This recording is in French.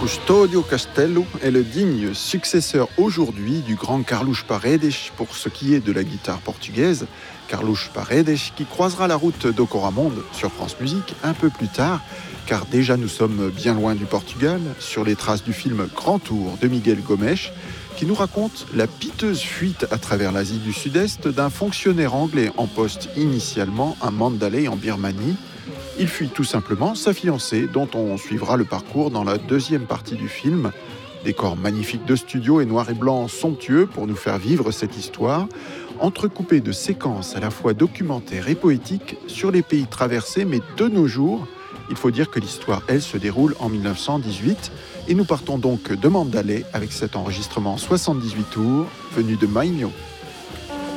Custodio Castello est le digne successeur aujourd'hui du grand Carlos Paredes pour ce qui est de la guitare portugaise. Carlos Paredes qui croisera la route d'Ocoramonde sur France Musique un peu plus tard, car déjà nous sommes bien loin du Portugal, sur les traces du film Grand Tour de Miguel Gomes, qui nous raconte la piteuse fuite à travers l'Asie du Sud-Est d'un fonctionnaire anglais en poste initialement à Mandalay en Birmanie. Il fuit tout simplement sa fiancée, dont on suivra le parcours dans la deuxième partie du film. Décor magnifique de studio et noir et blanc somptueux pour nous faire vivre cette histoire, entrecoupée de séquences à la fois documentaires et poétiques sur les pays traversés, mais de nos jours. Il faut dire que l'histoire, elle, se déroule en 1918 et nous partons donc de Mandalay avec cet enregistrement 78 tours venu de Maimio.